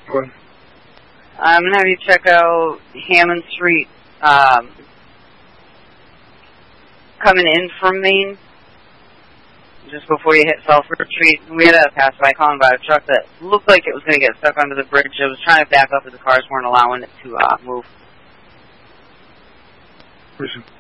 What? I'm going to have you check out Hammond Street, coming in from Maine, just before you hit Sulphur Street. We had a pass-by calling about a truck that looked like it was going to get stuck under the bridge. It was trying to back up, but the cars weren't allowing it to move. Listen.